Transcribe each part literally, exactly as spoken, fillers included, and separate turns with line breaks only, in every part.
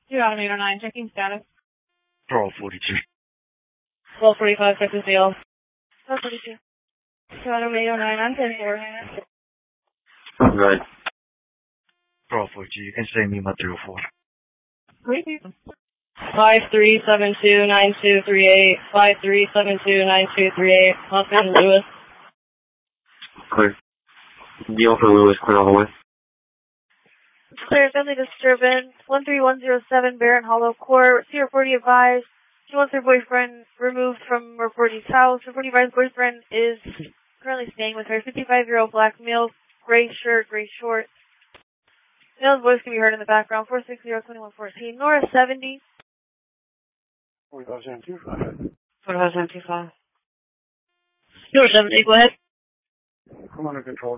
Two Adam eight oh nine, checking status.
twelve forty-two.
twelve forty-five, Texas Dale. twelve forty-two. Two Adam eight oh nine, I'm ten four.
Right. twelve forty-two, you can send me my three oh four.
Great. five three seven two nine two three eight, five three seven two nine two three eight, Los Angeles Lewis.
Clear. Deal for Lewis, clear all the way.
Clear, family disturbance, one three one zero seven Barron Hollow Court, Sierra forty advised. She wants her boyfriend removed from Reporty's house. Reporty advised boyfriend is currently staying with her. fifty-five-year-old black male, gray shirt, gray shorts. Male's voice can be heard in the background. four six zero two one one four. Nora seventy.
forty-five seventy-five.
forty-five seventy-five. Nora seventy, go ahead.
I'm under control.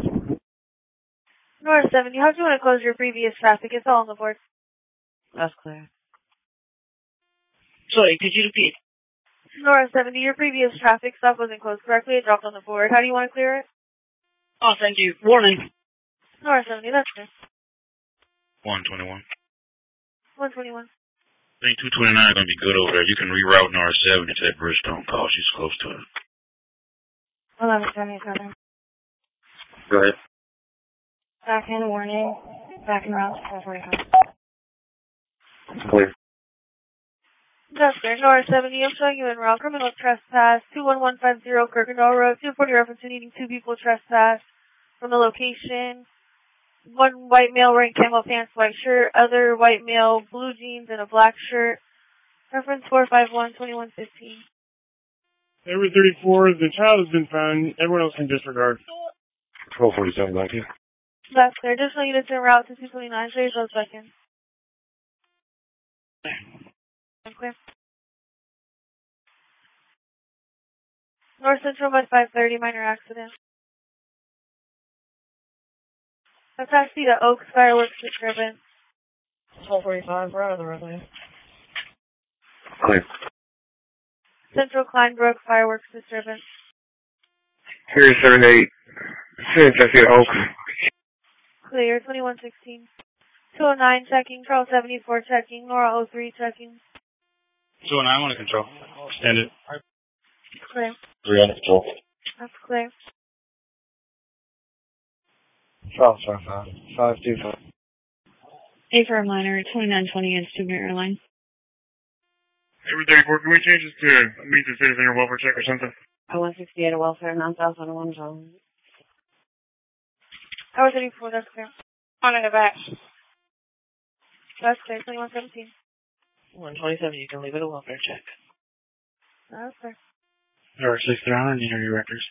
Nora seventy, how do you want to close your previous traffic? It's all on the board.
That's clear.
Sorry, could you repeat? Nora seventy, your previous traffic stop wasn't closed correctly. It dropped on the board. How do you want to clear it?
Oh, thank you. Warning.
Nora seventy, that's clear.
one twenty-one.
one twenty-one.
I think two twenty-nine is going to be good over there. You can reroute N R seventy to that Bridgestone call. She's close to it.
eleven seventy-seven.
Go ahead.
Back in, warning. Back in route, four forty-five.
Clear.
That's clear. Nora seventy, I'm showing you en route. Criminal trespass, two one one five zero Kirkendall Road, two forty reference to needing two people trespass from the location. One white male wearing camo pants, white shirt. Other white male, blue jeans and a black shirt. Reference four five one two one one five.
Every thirty-four, the child has been found. Everyone else can disregard.
twelve forty-seven back here.
That's clear. Additional units en route to two twenty-nine. Show yourself seconds. Clear. North Central by five thirty, minor accident. A taxi to Oaks fireworks disturbance.
twelve forty-five, we're out of the roadway.
Clear.
Central Kleinbrook fireworks disturbance.
three seven eight. Same taxi at Oaks.
Clear, twenty-one sixteen. two oh nine checking, Charles seventy-four checking, Nora oh three checking.
two oh nine, under control. Stand it.
Clear.
three under control.
That's clear.
South, south, south. five two five.
A for a minor, twenty-nine twenty and Student Airlines.
Every thirty-four, can we change this to meet the citizen or welfare check or something?
I one sixty-eight at welfare, nine thousand one John.
I was thirty-four, that's clear. On in the back. That's clear, twenty-one seventeen.
one twenty-seven, you can leave it a welfare check.
That's clear.
All right, six down, and enter your records.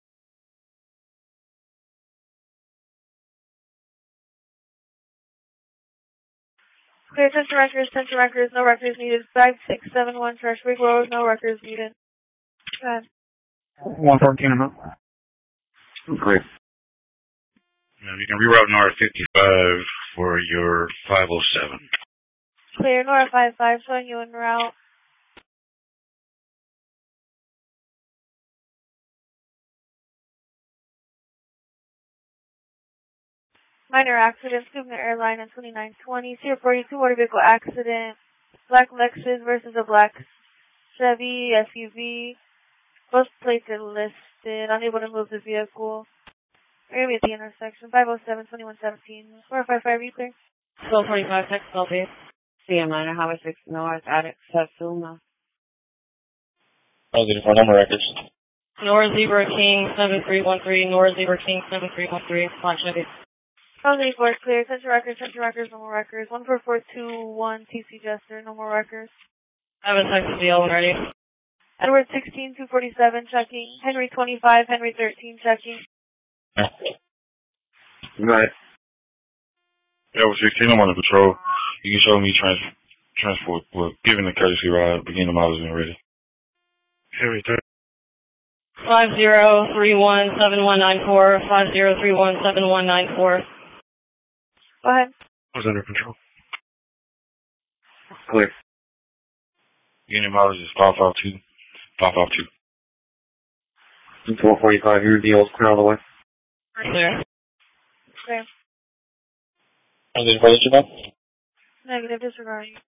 Clear, attention records, attention records, no records needed. five six seven one Trashwick Road, no records needed. Go ahead.
one fourteen, I'm up.
Clear. Now you can reroute N R fifty-five for your five oh seven.
Clear, Nora five five, showing you en route. Minor accident, Student Airline and twenty-nine twenty. Sierra forty-two motor vehicle accident. Black Lexus versus a black Chevy S U V. Both plates are listed. Unable to move the vehicle. We're going to be at the intersection. five oh seven, twenty-one seventeen. four five five, you clear?
twelve forty-five, Texas L-Base. C M nine, Highway six North, Attic, Satsuma.
I'll get it for number records.
Nora Zebra King seven three one three, Nora Zebra King seven three one three, Black Chevy.
twelve eighty-four, clear. Central records, central records, no more records. one four four two one, T C Jester, no more records.
I have a Texas D L when ready.
Edward sixteen, two forty-seven, checking. Henry twenty-five, Henry thirteen, checking.
Right. Yeah, with sixteen, I'm under patrol. You can show me trans transport, well, giving the courtesy ride, beginning the mileage when ready. Henry thirteen.
five zero three one seven one nine four, five zero three one seven one nine four.
Go ahead.
I was under control. Clear. Beginning mileage is five five two. five five two. twelve forty-five, your deal is clear all the way.
Clear.
Clear.
How's it, brother, you know?
Negative, disregarding.